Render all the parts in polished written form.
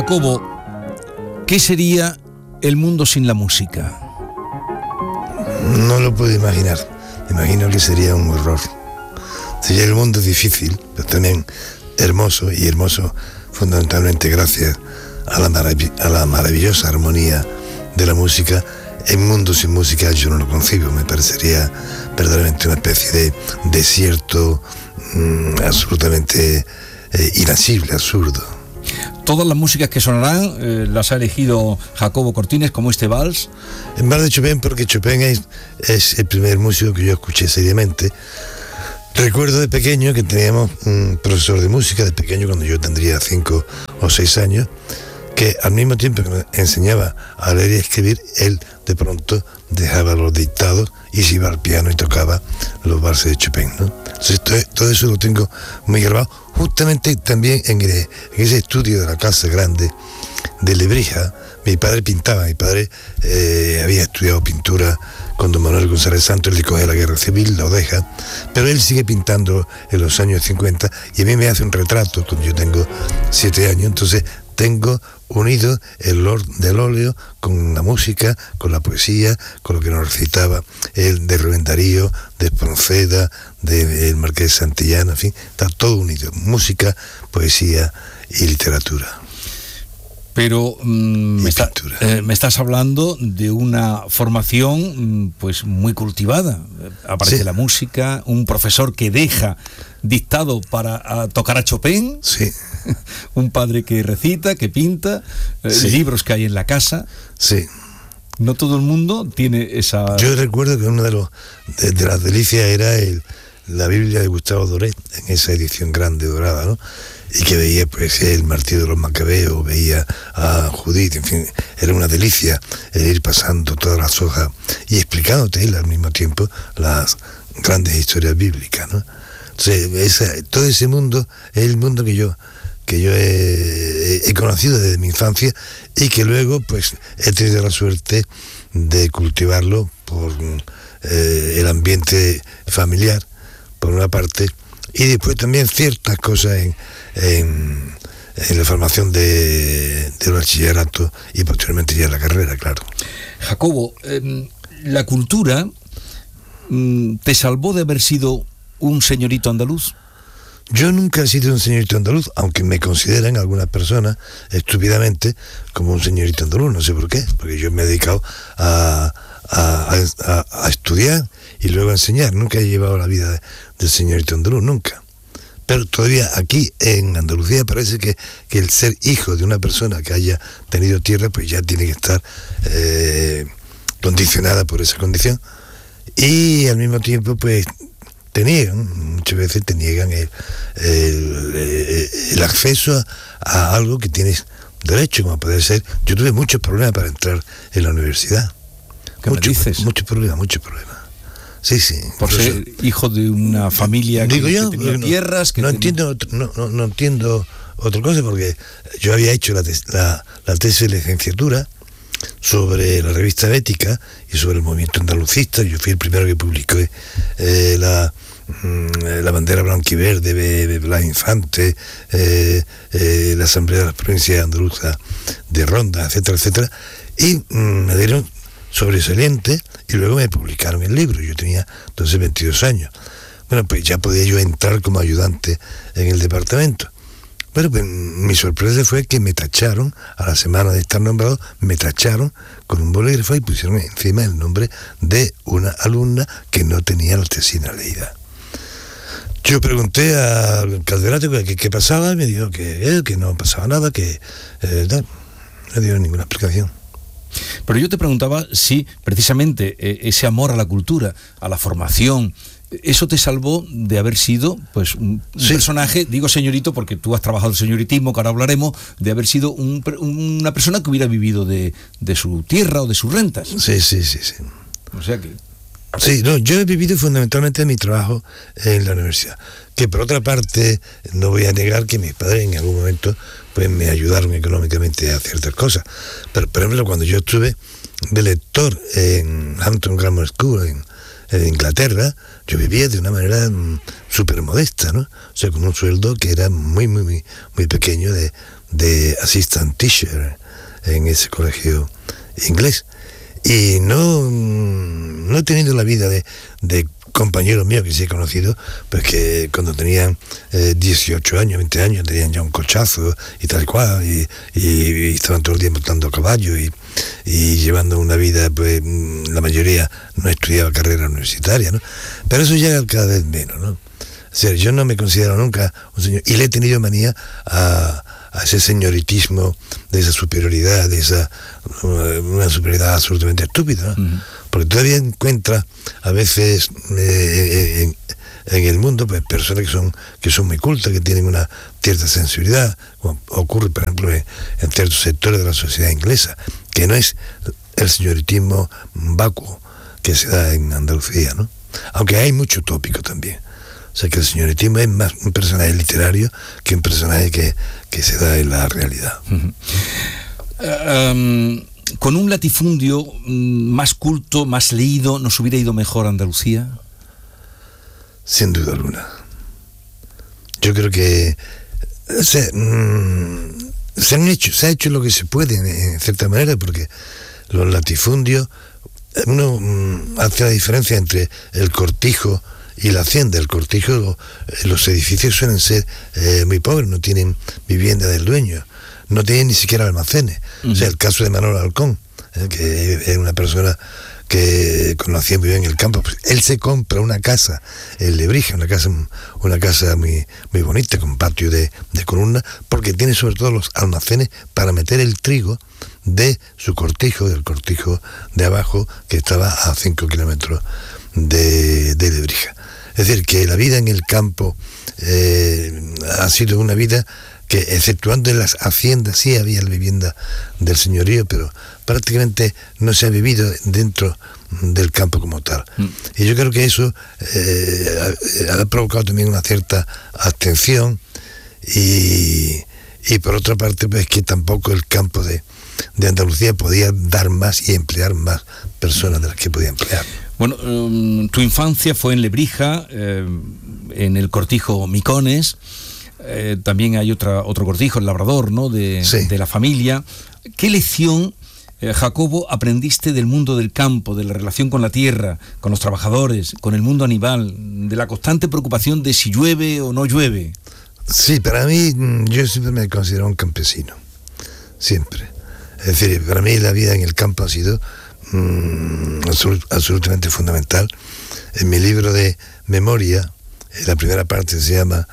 Jacobo, ¿qué sería el mundo sin la música? No lo puedo imaginar. Imagino que sería un horror. Sería el mundo difícil, pero también hermoso, y hermoso fundamentalmente gracias a la maravillosa armonía de la música. El mundo sin música yo no lo concibo. Me parecería verdaderamente una especie de desierto absolutamente inasible, absurdo. Todas las músicas que sonarán las ha elegido Jacobo Cortines, como este vals. En vals de Chopin, porque Chopin es el primer músico que yo escuché seriamente. Recuerdo de pequeño que teníamos un profesor de música, de pequeño, cuando yo tendría 5 o 6 años, que al mismo tiempo que me enseñaba a leer y a escribir, él de pronto dejaba los dictados y se iba al piano y tocaba los valses de Chopin, ¿no? Entonces todo eso lo tengo muy grabado, justamente también en ese estudio de la casa grande de Lebrija. Mi padre pintaba, mi padre había estudiado pintura con don Manuel González Santos. Él le coge la guerra civil, lo deja, pero él sigue pintando en los años 50 y a mí me hace un retrato cuando yo tengo 7 años, entonces tengo unido el Lord del óleo con la música, con la poesía, con lo que nos recitaba el de Rubén Darío, de Espronceda, del Marqués de Santillana, en fin, está todo unido, música, poesía y literatura. Pero me estás hablando de una formación pues muy cultivada. Aparece la música, un profesor que deja dictado para tocar a Chopin, sí. Un padre que recita, que pinta, libros que hay en la casa. Sí. No todo el mundo tiene esa... Yo recuerdo que una de las delicias era la Biblia de Gustavo Doré, en esa edición grande dorada, ¿no? Y que veía pues el martirio de los Macabeos, veía a Judith, en fin, era una delicia el ir pasando todas las hojas y explicándote él al mismo tiempo las grandes historias bíblicas, ¿no? Entonces, todo ese mundo es el mundo que yo he conocido desde mi infancia y que luego pues he tenido la suerte de cultivarlo por el ambiente familiar, por una parte, y después también ciertas cosas en la formación del bachillerato y posteriormente ya en la carrera, claro. Jacobo, la cultura te salvó de haber sido un señorito andaluz. Yo nunca he sido un señorito andaluz, aunque me consideran algunas personas estúpidamente como un señorito andaluz, no sé por qué, porque yo me he dedicado a estudiar y luego a enseñar. Nunca he llevado la vida del señorito andaluz, nunca. Pero todavía aquí en Andalucía parece que el ser hijo de una persona que haya tenido tierra pues ya tiene que estar condicionada por esa condición, y al mismo tiempo pues muchas veces te niegan el acceso a algo que tienes derecho, como puede ser. Yo tuve muchos problemas para entrar en la universidad. ¿Qué me dices? Muchos problemas. Sí. Por ser hijo de una familia que tenía tierras... No entiendo otra cosa, porque yo había hecho la tesis de licenciatura sobre la revista Ética y sobre el movimiento andalucista. Yo fui el primero que publicó la bandera blanquiverde de Blas Infante, la Asamblea de las Provincias Andaluzas de Ronda, etcétera, y me dieron sobresaliente y luego me publicaron el libro. Yo tenía entonces 22 años. Bueno, pues ya podía yo entrar como ayudante en el departamento. Bueno, pues mi sorpresa fue que me tacharon, a la semana de estar nombrado, me tacharon con un bolígrafo y pusieron encima el nombre de una alumna que no tenía la tesina leída. Yo pregunté al catedrático qué pasaba, y me dijo que no pasaba nada, que no me dieron ninguna explicación. Pero yo te preguntaba si precisamente ese amor a la cultura, a la formación, eso te salvó de haber sido pues un personaje, digo señorito porque tú has trabajado el señoritismo, que ahora hablaremos, de haber sido una persona que hubiera vivido de su tierra o de sus rentas. Sí. O sea que... Sí, no, yo he vivido fundamentalmente de mi trabajo en la universidad, que por otra parte no voy a negar que mis padres en algún momento pues me ayudaron económicamente a ciertas cosas, pero por ejemplo cuando yo estuve de lector en Hampton Grammar School en Inglaterra, yo vivía de una manera súper modesta, ¿no? O sea, con un sueldo que era muy pequeño de de assistant teacher en ese colegio inglés. Y no he tenido la vida de compañeros míos que sí he conocido, pues que cuando tenían 18 años, 20 años, tenían ya un cochazo y tal cual, y estaban todo el día montando a caballo y llevando una vida, pues la mayoría no estudiaba carrera universitaria, ¿no? Pero eso llega cada vez menos, ¿no? O sea, yo no me considero nunca un señor, y le he tenido manía a ese señoritismo, de esa superioridad, una superioridad absolutamente estúpida, ¿no? Porque todavía encuentra a veces en el mundo, pues, personas que son muy cultas, que tienen una cierta sensibilidad, como ocurre por ejemplo en ciertos sectores de la sociedad inglesa, que no es el señoritismo vacuo que se da en Andalucía, ¿no? Aunque hay mucho tópico también. O sea que el señoritismo es más un personaje literario que un personaje que se da en la realidad. Con un latifundio más culto, más leído, ¿nos hubiera ido mejor Andalucía? Sin duda alguna. Yo creo que se ha hecho lo que se puede en cierta manera, porque los latifundios, uno hace la diferencia entre el cortijo y la hacienda. El cortijo, los edificios suelen ser muy pobres, no tienen vivienda del dueño, no tienen ni siquiera almacenes. O sea, el caso de Manolo Alcón, que es una persona que conocía muy bien el campo, pues él se compra una casa en Lebrija, una casa muy, muy bonita, con patio de columna, porque tiene sobre todo los almacenes para meter el trigo de su cortijo, del cortijo de abajo, que estaba a 5 kilómetros de Lebrija. Es decir, que la vida en el campo ha sido una vida que, exceptuando en las haciendas, sí había la vivienda del señorío, pero prácticamente no se ha vivido dentro del campo como tal. Y yo creo que eso ha provocado también una cierta abstención y por otra parte, pues que tampoco el campo de Andalucía podía dar más y emplear más personas de las que podía emplear. Bueno, tu infancia fue en Lebrija, en el cortijo Micones. También hay otro cortijo, el Labrador, ¿no? Sí. De la familia. ¿Qué lección, Jacobo, aprendiste del mundo del campo, de la relación con la tierra, con los trabajadores, con el mundo animal, de la constante preocupación de si llueve o no llueve? Sí, para mí, yo siempre me considero un campesino, siempre. Es decir, para mí la vida en el campo ha sido absolutamente fundamental. En mi libro de memoria, la primera parte se llama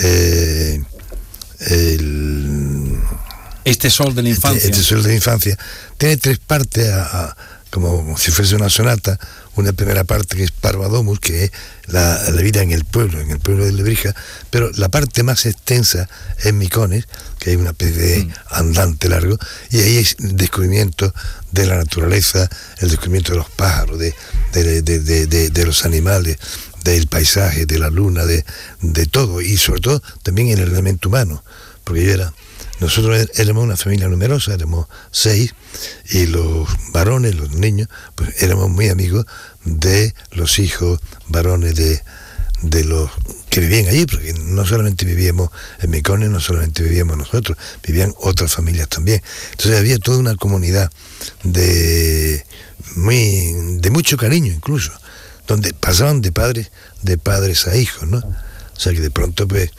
Este sol de la infancia. Este sol de la infancia. Tiene 3 partes, como si fuese una sonata. Una primera parte que es Parvadomus, que es la vida en el pueblo de Lebrija, pero la parte más extensa es Micones, que hay una especie de andante largo, y ahí es el descubrimiento de la naturaleza, el descubrimiento de los pájaros, de los animales, del paisaje, de la luna, de todo, y sobre todo también el elemento humano, porque nosotros éramos una familia numerosa, éramos 6, y los varones, los niños, pues éramos muy amigos de los hijos varones de los que vivían allí, porque no solamente vivíamos en Micones, no solamente vivíamos nosotros, vivían otras familias también. Entonces había toda una comunidad de mucho cariño incluso, donde pasaban de padres a hijos, ¿no? O sea que de pronto, pues,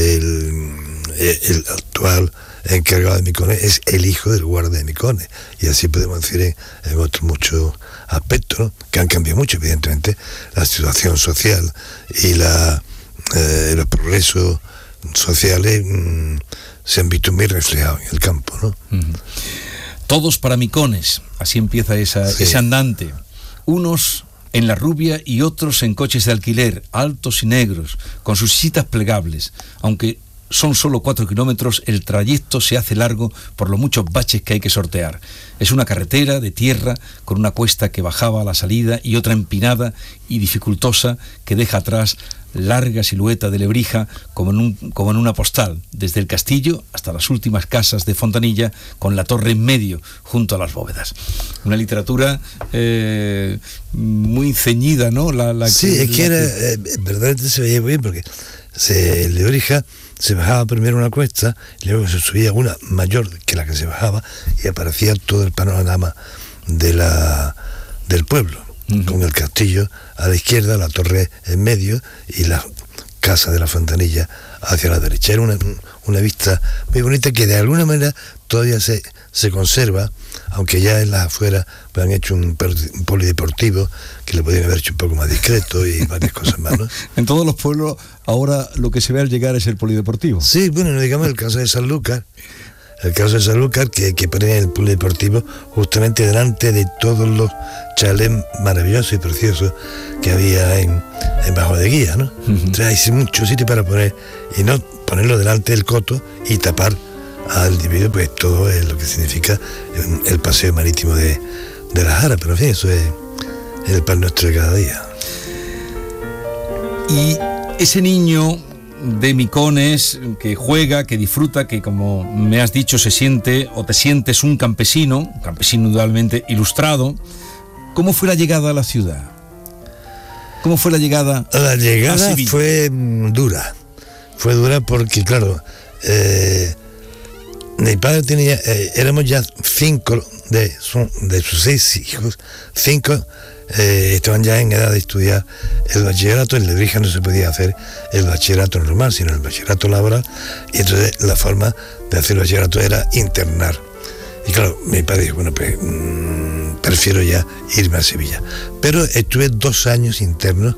el actual encargado de Micones es el hijo del guarda de Micones, y así podemos decir en otros muchos aspectos, ¿no? Que han cambiado mucho, evidentemente, la situación social y los progresos sociales se han visto muy reflejados en el campo, ¿no? Todos para Micones, así empieza ese andante. Unos en La Rubia y otros en coches de alquiler, altos y negros, con sus sillitas plegables. Aunque son solo 4 kilómetros, el trayecto se hace largo por los muchos baches que hay que sortear. Es una carretera de tierra con una cuesta que bajaba a la salida y otra empinada y dificultosa que deja atrás larga silueta de Lebrija como en una postal, desde el castillo hasta las últimas casas de Fontanilla, con la torre en medio, junto a las bóvedas. Una literatura muy ceñida, ¿no? Sí, es que verdaderamente se veía bien, porque Lebrija se bajaba primero una cuesta, y luego se subía una mayor que la que se bajaba, y aparecía todo el panorama del pueblo, con el castillo a la izquierda, la torre en medio y la casa de la Fontanilla hacia la derecha. Era una vista muy bonita que de alguna manera todavía se conserva, aunque ya en las afueras pues, han hecho un polideportivo que le podrían haber hecho un poco más discreto y varias cosas más, ¿no? En todos los pueblos ahora lo que se ve al llegar es el polideportivo. Sí, bueno, digamos el caso de Sanlúcar. El caso de Sanlúcar, que ponen el polideportivo justamente delante de todos los chalets maravillosos y preciosos que había en Bajo de Guía, ¿no? Entonces hay mucho sitio para poner, y no ponerlo delante del coto y tapar al individuo, pues todo es lo que significa el paseo marítimo de la Jara, pero en fin, eso es el pan nuestro de cada día. Y ese niño de Micones, que juega, que disfruta, que como me has dicho se siente o te sientes un campesino indudablemente ilustrado. ¿Cómo fue la llegada a la ciudad? ¿Cómo fue la llegada? La llegada fue dura porque claro, mi padre tenía, éramos ya 5 de sus 6 hijos, 5 estaban ya en edad de estudiar el bachillerato. En Lebrija no se podía hacer el bachillerato normal, sino el bachillerato laboral, y entonces la forma de hacer el bachillerato era internar. Y claro, mi padre dijo, bueno, pues prefiero ya irme a Sevilla. Pero estuve 2 años internos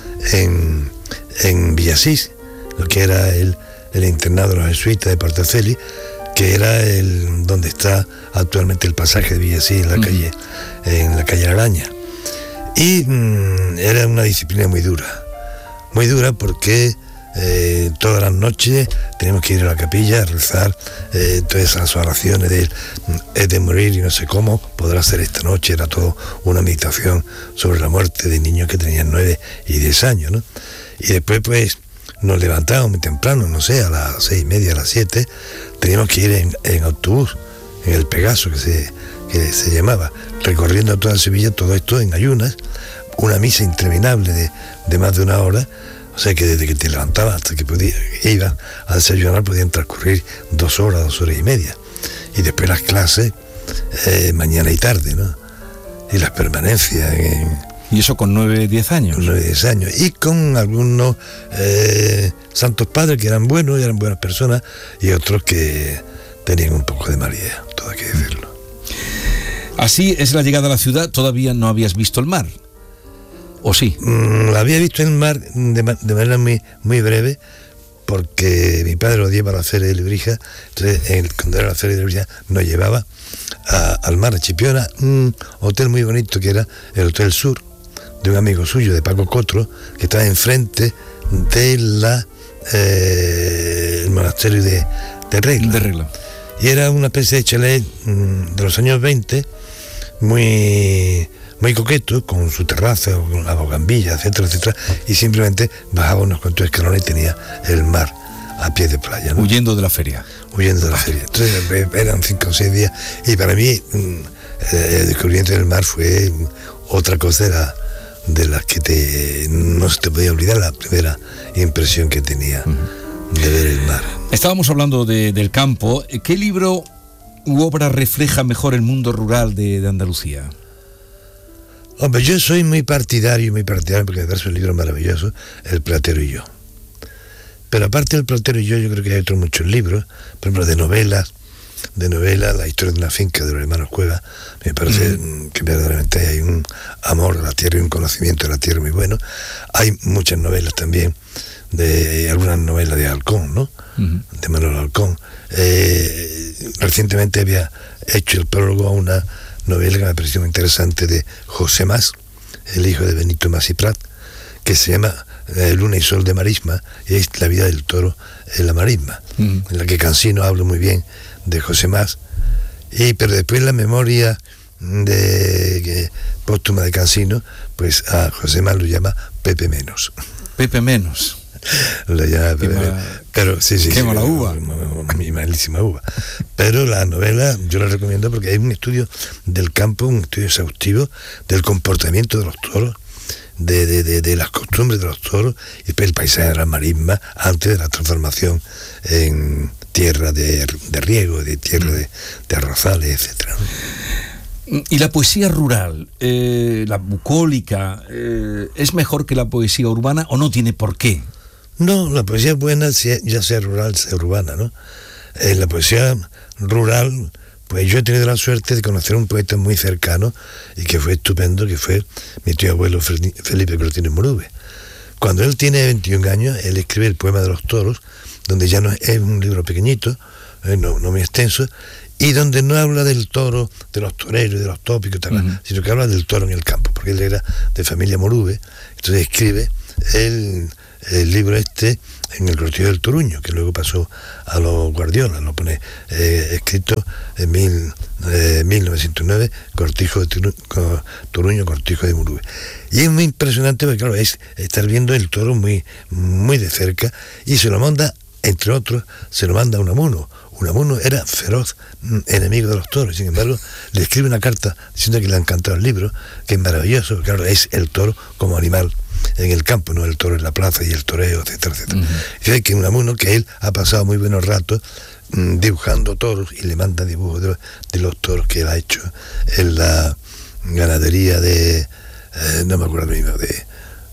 en Villasís, lo que era el internado de los jesuitas de Portaceli, que era donde está actualmente el pasaje de Villasís en la calle Araña. Y era una disciplina muy dura porque todas las noches teníamos que ir a la capilla a rezar todas esas oraciones de es de morir y no sé cómo podrá ser esta noche. Era todo una meditación sobre la muerte de niños que tenían 9 y 10 años, ¿no? Y después pues nos levantábamos muy temprano, no sé, a las 6:30, a las 7, teníamos que ir en autobús, en el Pegaso que se llamaba, recorriendo toda Sevilla, todo esto en ayunas, una misa interminable de más de 1 hora. O sea que desde que te levantabas hasta que iban a desayunar podían transcurrir 2 horas, 2 horas y media. Y después las clases mañana y tarde, ¿no? Y las permanencias. ¿Y eso con 9, 10 años? Con 9, 10 años. Y con algunos santos padres que eran buenos y eran buenas personas, y otros que tenían un poco de mala idea, todo hay que decirlo. Así es la llegada a la ciudad. ¿Todavía no habías visto el mar? ¿O sí? Había visto el mar de manera muy, muy breve, porque mi padre lo lleva a la feria de Lebrija. Entonces, cuando era la feria de Lebrija, nos llevaba al mar, a Chipiona, un hotel muy bonito que era el Hotel Sur, de un amigo suyo, de Paco Cotro, que estaba enfrente de el monasterio de Regla. Y era una especie de chalet de los años 20, muy coqueto, con su terraza, con la bogambilla, etcétera, etcétera, y simplemente bajaba unos cuantos escalones y tenía el mar a pie de playa, ¿no? Huyendo de la feria. Entonces eran 5 o 6 días, y para mí el descubrimiento del mar fue otra cosa de las que no se te podía olvidar, la primera impresión que tenía de ver el mar. Estábamos hablando del campo. ¿Qué libro u obra refleja mejor el mundo rural de Andalucía? Hombre, yo soy muy partidario porque me parece un libro maravilloso, El platero y yo. Pero aparte del platero y yo creo que hay otros muchos libros, por ejemplo, de novelas, La historia de una finca de los hermanos Cueva. Me parece que verdaderamente hay un amor a la tierra y un conocimiento de la tierra muy bueno. Hay muchas novelas también, algunas novelas de Halcón, ¿no? De Manuel Halcón. Recientemente había hecho el prólogo a una novela que me pareció muy interesante de José Mas, el hijo de Benito Mas y Prat, que se llama Luna y Sol de Marisma, y es la vida del toro en la marisma, en la que Cansino habla muy bien de José Mas, pero después la memoria póstuma de Cansino, pues a José Mas lo llama Pepe Menos. Pepe Menos. Lo llama pero sí. Quema la uva. Mi malísima uva. Pero la novela yo la recomiendo porque hay un estudio del campo, un estudio exhaustivo del comportamiento de los toros, de las costumbres de los toros, y después el paisaje de las marismas antes de la transformación en tierra de riego, de tierra de arrozales, etcétera, ¿no? ¿Y la poesía rural, la bucólica, es mejor que la poesía urbana o no tiene por qué? No, la poesía es buena, ya sea rural, sea urbana, ¿no? La poesía rural, pues yo he tenido la suerte de conocer a un poeta muy cercano y que fue estupendo, que fue mi tío abuelo Felipe Cortines Morube. Cuando él tiene 21 años, él escribe el poema de los toros, donde ya no es un libro pequeñito, no muy extenso, y donde no habla del toro, de los toreros, de los tópicos, tal, sino que habla del toro en el campo, porque él era de familia Morube. Entonces escribe el libro este en el Cortijo del Toruño, que luego pasó a los Guardiola, lo pone escrito en 1909, Cortijo de Toruño, Cortijo de Morube. Y es muy impresionante porque, claro, es estar viendo el toro muy, muy de cerca, y se lo manda, entre otros, se lo manda a Unamuno. Unamuno era feroz enemigo de los toros, sin embargo, le escribe una carta diciendo que le ha encantado el libro, que es maravilloso, porque, claro, es el toro como animal en el campo, no el toro en la plaza y el toreo, etcétera, etcétera. Dice que Unamuno, que él ha pasado muy buenos ratos dibujando toros, y le manda dibujos de los toros que él ha hecho en la ganadería de no me acuerdo mismo, de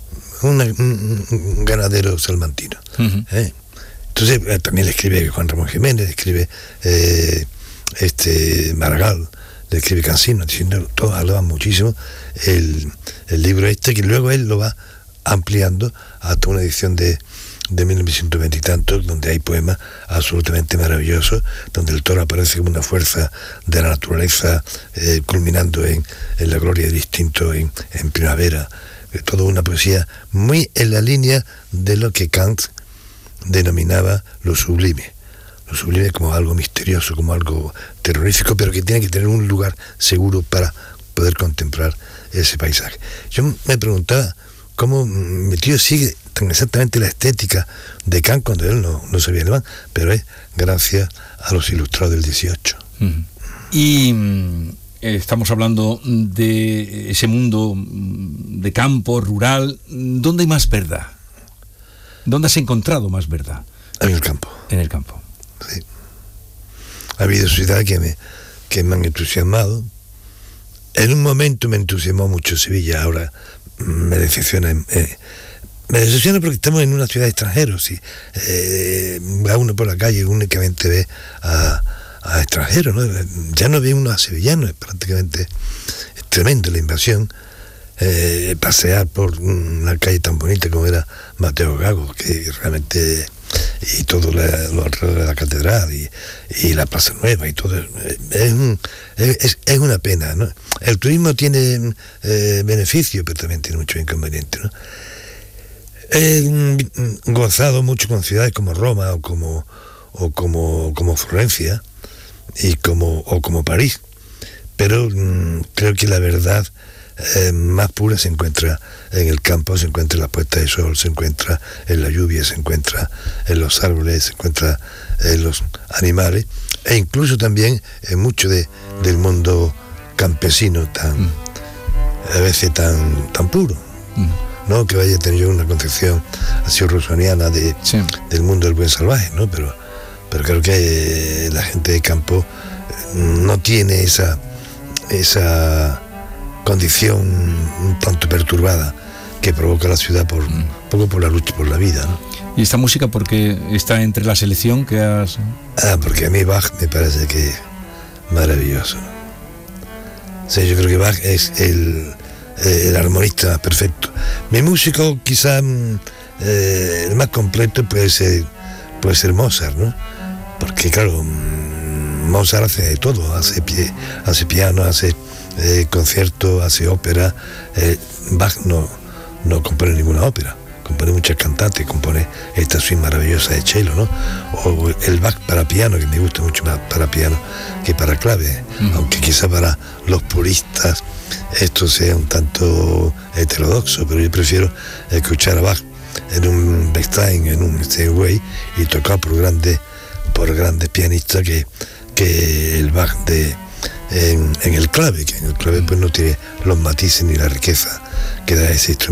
un ganadero salmantino. Entonces también le escribe Juan Ramón Jiménez, le escribe Maragall, le escribe Cansino, diciendo, todos hablaban muchísimo el libro este, que luego él lo va ampliando hasta una edición de 1920 y tantos, donde hay poemas absolutamente maravillosos, donde el toro aparece como una fuerza de la naturaleza, culminando en la gloria del instinto en primavera. Toda una poesía muy en la línea de lo que Kant denominaba lo sublime como algo misterioso, como algo terrorífico, pero que tiene que tener un lugar seguro para poder contemplar ese paisaje. Yo me preguntaba cómo mi tío sigue tan exactamente la estética de Kant cuando él no sabía alemán, pero es gracias a los ilustrados del 18. Y estamos hablando de ese mundo de campo, rural. ¿Dónde hay más verdad? ¿Dónde has encontrado más verdad? En el campo. En el campo. Sí. Ha habido ciudades que me han entusiasmado. En un momento me entusiasmó mucho Sevilla, ahora me decepciona. Me decepciona porque estamos en una ciudad de extranjeros. ¿Sí? Va uno por la calle, únicamente ve a extranjeros, ¿no? Ya no ve uno a sevillanos, es prácticamente tremendo la invasión. Pasear por una calle tan bonita como era Mateo Gago, que realmente, y todo lo alrededor de la catedral y la Plaza Nueva y todo, es una pena, ¿no? El turismo tiene beneficios, pero también tiene muchos inconvenientes, ¿no? He gozado mucho con ciudades como Roma o como Florencia o como París, pero creo que la verdad más pura se encuentra en el campo, se encuentra en la puesta de sol, se encuentra en la lluvia, se encuentra en los árboles, se encuentra en los animales, e incluso también en mucho del mundo campesino a veces tan puro. No que vaya a tener yo una concepción así rusoniana del mundo del buen salvaje, ¿no? Pero creo que la gente de campo no tiene esa condición un tanto perturbada que provoca la ciudad un poco por la lucha por la vida, ¿no? ¿Y esta música por qué está entre la selección que has...? Porque a mí Bach me parece que es maravilloso. O sea, yo creo que Bach es el armonista perfecto. Mi músico quizá el más completo puede ser Mozart, ¿no? Porque claro, Mozart hace de todo, hace piano, hace concierto, hace ópera. Bach no compone ninguna ópera, compone muchas cantatas, compone esta suite maravillosa de cello, ¿no? O el Bach para piano, que me gusta mucho más para piano que para clave, aunque quizá para los puristas esto sea un tanto heterodoxo, pero yo prefiero escuchar a Bach en un Bechstein, en un Steinway, y tocar por grandes pianistas que el Bach en el clave, que en el clave pues no tiene los matices ni la riqueza que da ese instrumento.